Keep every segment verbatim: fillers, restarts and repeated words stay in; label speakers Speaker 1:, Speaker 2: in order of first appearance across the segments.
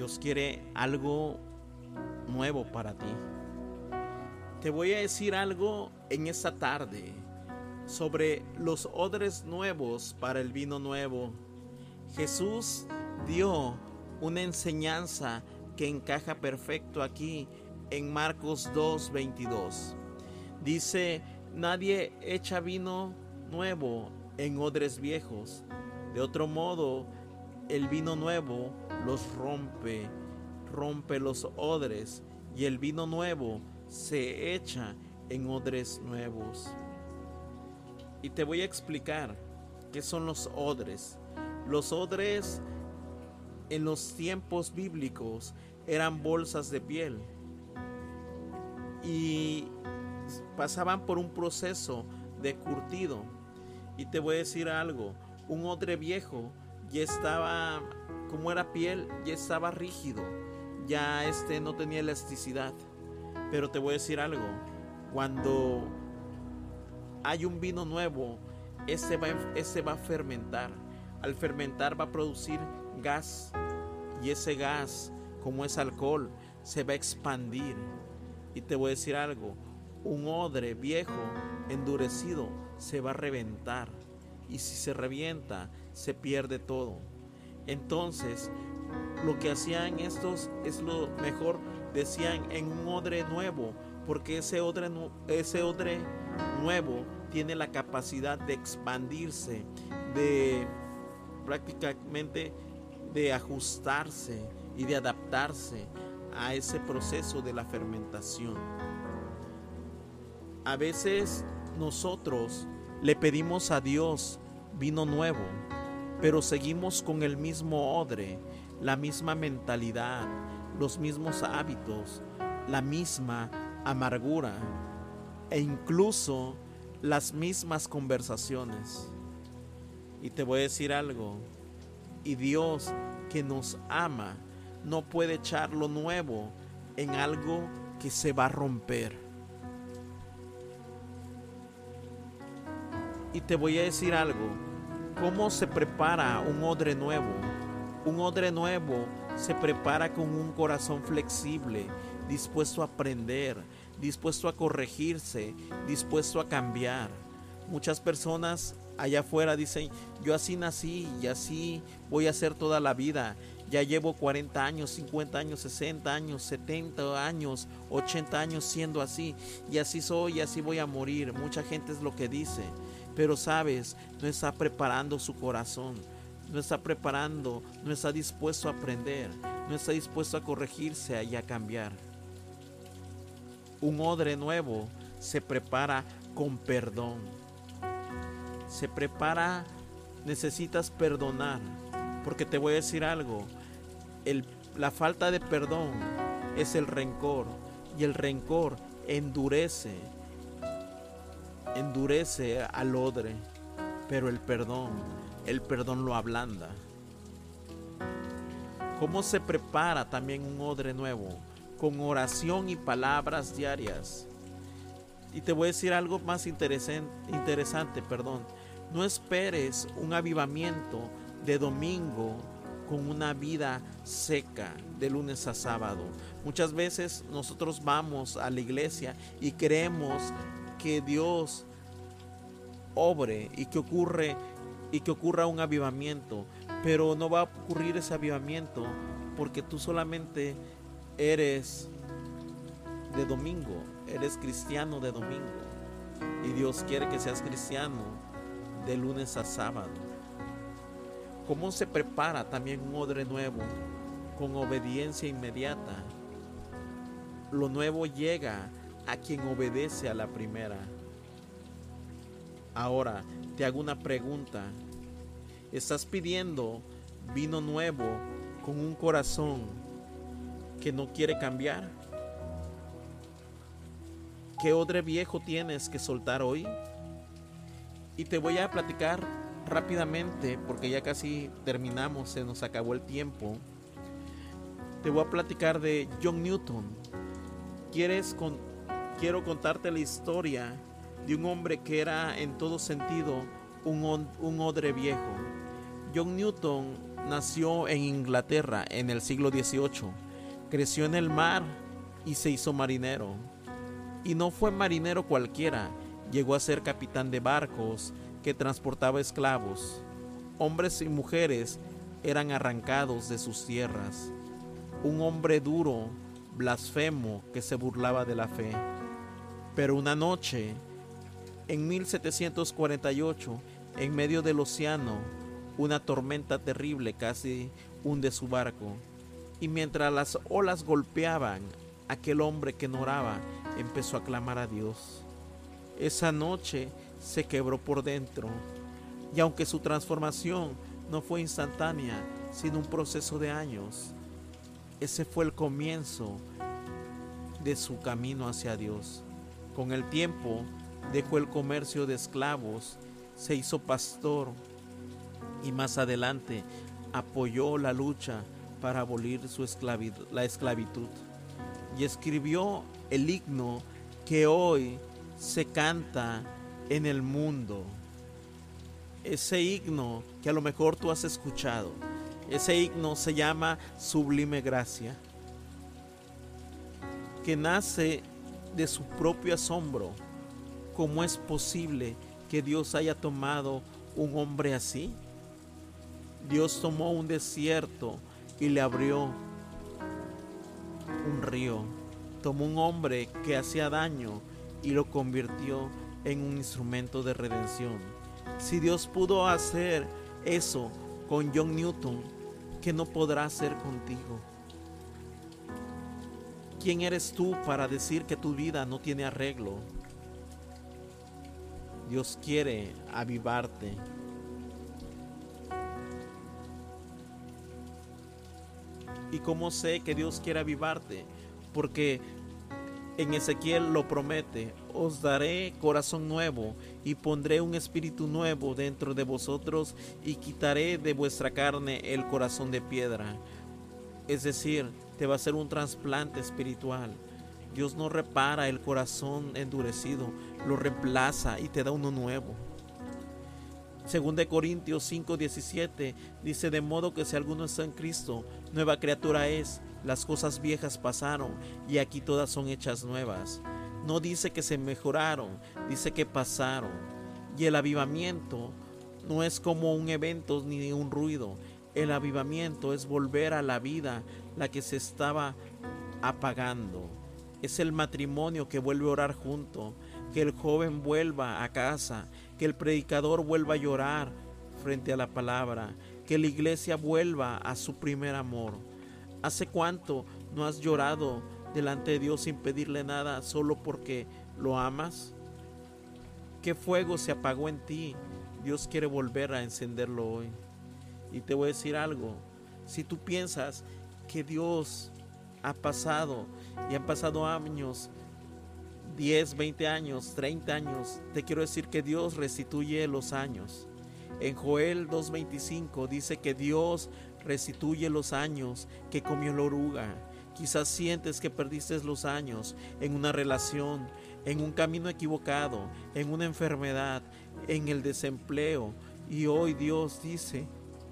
Speaker 1: Dios quiere algo nuevo para ti. Te voy a decir algo en esta tarde sobre los odres nuevos para el vino nuevo. Jesús dio una enseñanza que encaja perfecto aquí en Marcos dos veintidós. Dice: nadie echa vino nuevo en odres viejos. De otro modo, el vino nuevo los rompe, rompe los odres, y el vino nuevo se echa en odres nuevos. Y te voy a explicar qué son los odres. Los odres en los tiempos bíblicos eran bolsas de piel y pasaban por un proceso de curtido. Y te voy a decir algo: un odre viejo ya estaba, como era piel, ya estaba rígido, ya este no tenía elasticidad. Pero te voy a decir algo: cuando hay un vino nuevo, este va, este va a fermentar. Al fermentar va a producir gas, y ese gas, como es alcohol, se va a expandir. Y te voy a decir algo: un odre viejo endurecido se va a reventar, y si se revienta, se pierde todo. Entonces, lo que hacían estos es lo mejor, decían, en un odre nuevo, porque ese odre, ese odre nuevo tiene la capacidad de expandirse, de prácticamente de ajustarse y de adaptarse a ese proceso de la fermentación. A veces nosotros le pedimos a Dios vino nuevo, pero seguimos con el mismo odre, la misma mentalidad, los mismos hábitos, la misma amargura e incluso las mismas conversaciones. Y te voy a decir algo: y Dios, que nos ama, no puede echar lo nuevo en algo que se va a romper. Y te voy a decir algo: ¿cómo se prepara un odre nuevo? Un odre nuevo se prepara con un corazón flexible, dispuesto a aprender, dispuesto a corregirse, dispuesto a cambiar. Muchas personas allá afuera dicen: yo así nací y así voy a ser toda la vida. Ya llevo cuarenta años, cincuenta años, sesenta años, setenta años, ochenta años siendo así, y así soy y así voy a morir. Mucha gente es lo que dice, pero sabes, no está preparando su corazón, no está preparando, no está dispuesto a aprender, no está dispuesto a corregirse y a cambiar. Un odre nuevo se prepara con perdón. Se prepara, necesitas perdonar, porque te voy a decir algo: el, la falta de perdón es el rencor, y el rencor endurece, endurece al odre, pero el perdón, el perdón lo ablanda. ¿Cómo se prepara también un odre nuevo? Con oración y palabras diarias. Y te voy a decir algo más interesante, interesante, perdón. No esperes un avivamiento de domingo con una vida seca de lunes a sábado. Muchas veces nosotros vamos a la iglesia y creemos que Dios obre y que ocurre y que ocurra un avivamiento, pero no va a ocurrir ese avivamiento porque tú solamente eres de domingo, eres cristiano de domingo, y Dios quiere que seas cristiano de lunes a sábado. ¿Cómo se prepara también un odre nuevo? Con obediencia inmediata. Lo nuevo llega a quien obedece a la primera. Ahora te hago una pregunta: ¿estás pidiendo vino nuevo con un corazón que no quiere cambiar? ¿Qué odre viejo tienes que soltar hoy? Y te voy a platicar rápidamente, porque ya casi terminamos, se nos acabó el tiempo. Te voy a platicar de John Newton. ¿Quieres con, quiero contarte la historia de un hombre que era en todo sentido un, un odre viejo. John Newton nació en Inglaterra en el siglo dieciocho. Creció en el mar y se hizo marinero. Y no fue marinero cualquiera, llegó a ser capitán de barcos que transportaba esclavos. Hombres y mujeres eran arrancados de sus tierras. Un hombre duro, blasfemo, que se burlaba de la fe. Pero una noche, en mil setecientos cuarenta y ocho, en medio del océano, una tormenta terrible casi hunde su barco. Y mientras las olas golpeaban, aquel hombre que no oraba empezó a clamar a Dios. Esa noche se quebró por dentro, y aunque su transformación no fue instantánea, sino un proceso de años, ese fue el comienzo de su camino hacia Dios. Con el tiempo dejó el comercio de esclavos, se hizo pastor y más adelante apoyó la lucha para abolir su esclavitud, la esclavitud, y escribió el himno que hoy se canta en el mundo. Ese himno que a lo mejor tú has escuchado, ese himno se llama Sublime Gracia, que nace de su propio asombro. ¿Cómo es posible que Dios haya tomado un hombre así? Dios tomó un desierto y le abrió un río. Tomó un hombre que hacía daño y lo convirtió en un instrumento de redención. Si Dios pudo hacer eso con John Newton, ¿qué no podrá hacer contigo? ¿Quién eres tú para decir que tu vida no tiene arreglo? Dios quiere avivarte. ¿Y cómo sé que Dios quiere avivarte? Porque en Ezequiel lo promete: os daré corazón nuevo y pondré un espíritu nuevo dentro de vosotros y quitaré de vuestra carne el corazón de piedra. Es decir, te va a hacer un trasplante espiritual. Dios no repara el corazón endurecido, lo reemplaza y te da uno nuevo. Según de Corintios cinco diecisiete dice: de modo que si alguno está en Cristo, nueva criatura es, las cosas viejas pasaron y aquí todas son hechas nuevas. No dice que se mejoraron, dice que pasaron. Y el avivamiento no es como un evento ni un ruido. El avivamiento es volver a la vida la que se estaba apagando. Es el matrimonio que vuelve a orar junto, que el joven vuelva a casa, que el predicador vuelva a llorar frente a la palabra, que la iglesia vuelva a su primer amor. ¿Hace cuánto no has llorado delante de Dios sin pedirle nada, solo porque lo amas? ¿Qué fuego se apagó en ti? Dios quiere volver a encenderlo hoy. Y te voy a decir algo: si tú piensas que Dios ha pasado y han pasado años, diez, veinte años, treinta años, te quiero decir que Dios restituye los años. En Joel dos veinticinco dice que Dios restituye los años que comió la oruga. Quizás sientes que perdiste los años en una relación, en un camino equivocado, en una enfermedad, en el desempleo, y hoy Dios dice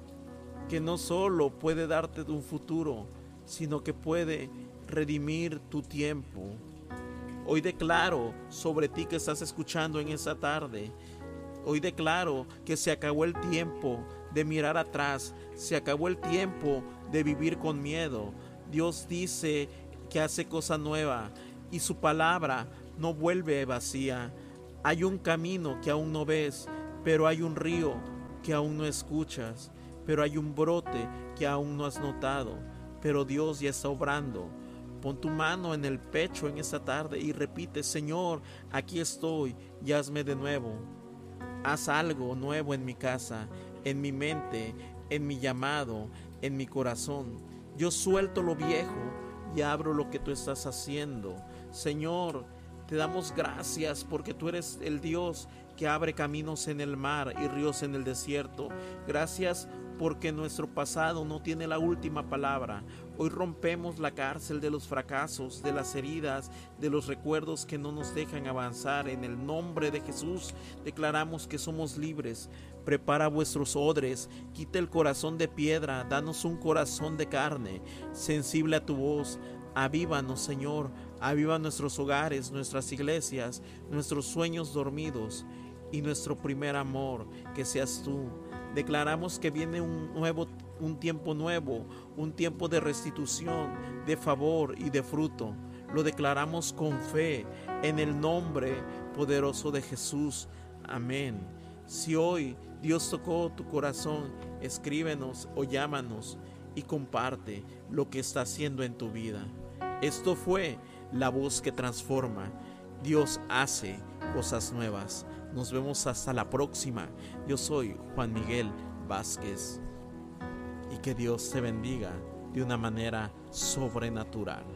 Speaker 1: que no solo puede darte un futuro, sino que puede redimir tu tiempo. Hoy declaro sobre ti que estás escuchando en esta tarde, hoy declaro que se acabó el tiempo de mirar atrás, se acabó el tiempo de vivir con miedo. Dios dice que hace cosa nueva y su palabra no vuelve vacía. Hay un camino que aún no ves, pero hay un río que aún no escuchas, pero hay un brote que aún no has notado, pero Dios ya está obrando. Pon tu mano en el pecho en esta tarde y repite: Señor, aquí estoy, y hazme de nuevo. Haz algo nuevo en mi casa, en mi mente, en mi llamado, en mi corazón. Yo suelto lo viejo y abro lo que tú estás haciendo. Señor, te damos gracias porque tú eres el Dios que abre caminos en el mar y ríos en el desierto. Gracias porque nuestro pasado no tiene la última palabra. Hoy rompemos la cárcel de los fracasos, de las heridas, de los recuerdos que no nos dejan avanzar. En el nombre de Jesús declaramos que somos libres. Prepara vuestros odres, quita el corazón de piedra, danos un corazón de carne, sensible a tu voz. Avívanos, Señor, aviva nuestros hogares, nuestras iglesias, nuestros sueños dormidos y nuestro primer amor, que seas tú. Declaramos que viene un nuevo, un tiempo nuevo, un tiempo de restitución, de favor y de fruto. Lo declaramos con fe en el nombre poderoso de Jesús. Amén. Si hoy Dios tocó tu corazón, escríbenos o llámanos y comparte lo que está haciendo en tu vida. Esto fue La Voz que Transforma. Dios hace cosas nuevas. Nos vemos hasta la próxima. Yo soy Juan Miguel Vázquez. Y que Dios te bendiga de una manera sobrenatural.